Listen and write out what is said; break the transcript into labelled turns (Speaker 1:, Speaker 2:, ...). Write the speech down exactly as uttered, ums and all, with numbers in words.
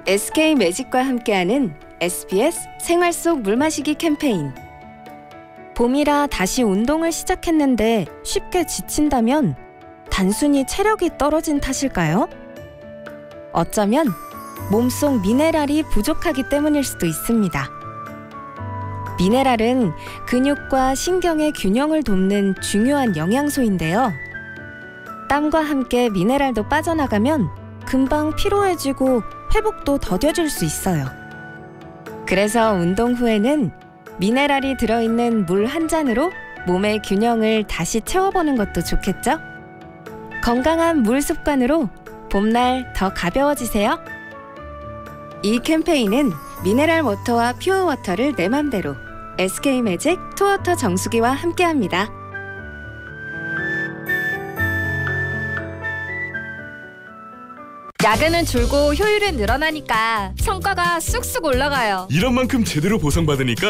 Speaker 1: 에스케이 매직과 함께하는 에스비에스 생활 속 물마시기 캠페인. 봄이라 다시 운동을 시작했는데 쉽게 지친다면 단순히 체력이 떨어진 탓일까요? 어쩌면 몸속 미네랄이 부족하기 때문일 수도 있습니다. 미네랄은 근육과 신경의 균형을 돕는 중요한 영양소인데요. 땀과 함께 미네랄도 빠져나가면 금방 피로해지고 회복도 더뎌질 수 있어요. 그래서 운동 후에는 미네랄이 들어있는 물 한 잔으로 몸의 균형을 다시 채워보는 것도 좋겠죠? 건강한 물 습관으로 봄날 더 가벼워지세요. 이 캠페인은 미네랄 워터와 퓨어 워터를 내 맘대로 에스케이 매직 투워터 정수기와 함께합니다.
Speaker 2: 야근은 줄고 효율은 늘어나니까 성과가 쑥쑥 올라가요.
Speaker 3: 이런 만큼 제대로 보상받으니까